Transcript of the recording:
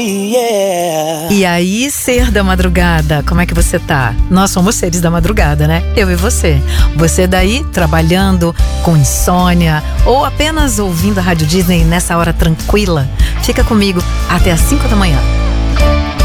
Yeah. E aí, ser da madrugada, como é que você tá? Nós somos seres da madrugada, né? Eu e você. Você daí, trabalhando, com insônia, ou apenas ouvindo a Rádio Disney nessa hora tranquila? Fica comigo até às 5 da manhã.